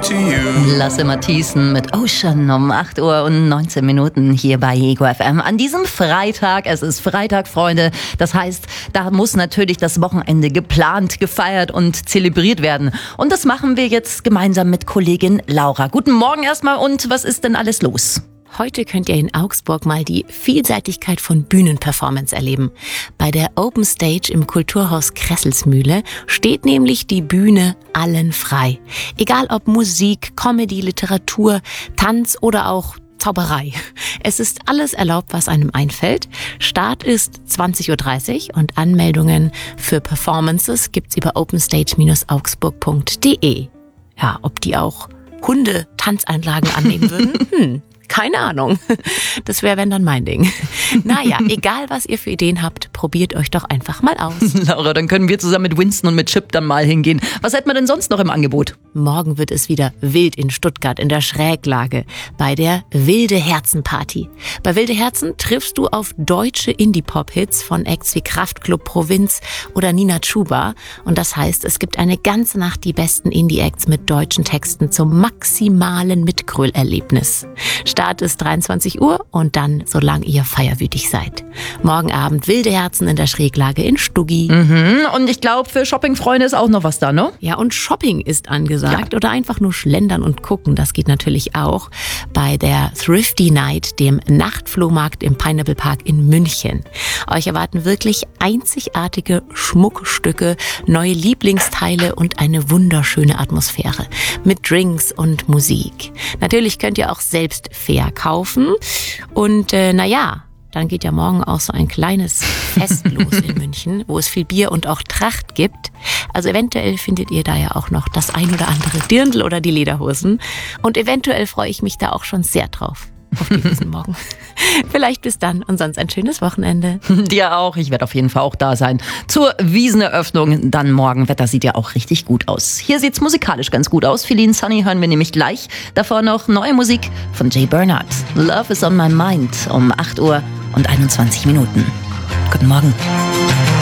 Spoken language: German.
to you. Lasse Matthiessen mit Ocean um 8 Uhr und 19 Minuten hier bei Ego FM. An diesem Freitag, es ist Freitag, Freunde, das heißt, da muss natürlich das Wochenende geplant, gefeiert und zelebriert werden. Und das machen wir jetzt gemeinsam mit Kollegin Laura. Guten Morgen erstmal und was ist denn alles los? Heute könnt ihr in Augsburg mal die Vielseitigkeit von Bühnenperformance erleben. Bei der Open Stage im Kulturhaus Kresselsmühle steht nämlich die Bühne allen frei. Egal ob Musik, Comedy, Literatur, Tanz oder auch Zauberei. Es ist alles erlaubt, was einem einfällt. Start ist 20.30 Uhr und Anmeldungen für Performances gibt's über openstage-augsburg.de. Ja, ob die auch Hunde-Tanzeinlagen annehmen würden? Keine Ahnung. Das wäre, wenn dann mein Ding. Naja, egal was ihr für Ideen habt, probiert euch doch einfach mal aus. Laura, dann können wir zusammen mit Winston und mit Chip dann mal hingehen. Was hätten wir denn sonst noch im Angebot? Morgen wird es wieder wild in Stuttgart in der Schräglage bei der Wilde Herzen Party. Bei Wilde Herzen triffst du auf deutsche Indie-Pop-Hits von Acts wie Kraftklub Provinz oder Nina Chuba. Und das heißt, es gibt eine ganze Nacht die besten Indie-Acts mit deutschen Texten zum maximalen Mitgrölerlebnis. Start ist 23 Uhr und dann, solange ihr feierwütig seid. Morgen Abend Wilde Herzen in der Schräglage in Stuggi. Und ich glaube, für Shopping-Freunde ist auch noch was da, ne? Ja, und Shopping ist angesagt oder einfach nur schlendern und gucken, das geht natürlich auch bei der Thrifty Night, dem Nachtflohmarkt im Pineapple Park in München. Euch erwarten wirklich einzigartige Schmuckstücke, neue Lieblingsteile und eine wunderschöne Atmosphäre mit Drinks und Musik. Natürlich könnt ihr auch selbst fair kaufen und dann geht ja morgen auch so ein kleines Fest los in München, wo es viel Bier und auch Tracht gibt. Also eventuell findet ihr da ja auch noch das ein oder andere Dirndl oder die Lederhosen. Und eventuell freue ich mich da auch schon sehr drauf auf diesen Morgen. Vielleicht bis dann und sonst ein schönes Wochenende. Dir auch. Ich werde auf jeden Fall auch da sein. Zur Wieseneröffnung dann morgen. Wetter sieht ja auch richtig gut aus. Hier sieht's musikalisch ganz gut aus. Feeling Sunny hören wir nämlich gleich. Davor noch neue Musik von Jay Bernard. Love is on my mind um 8 Uhr und 21 Minuten. Guten Morgen.